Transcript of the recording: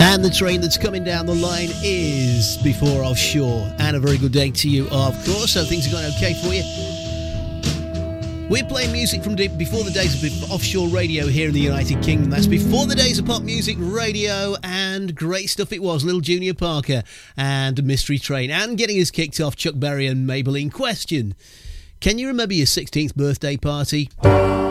And the train that's coming down the line is Before Offshore. And a very good day to you, of course. So things are going okay for you. We're playing music from before the days of offshore radio here in the United Kingdom. That's before the days of pop music radio, and great stuff it was. Little Junior Parker and Mystery Train. And getting us kicked off, Chuck Berry and Maybelline. Question: can you remember your 16th birthday party?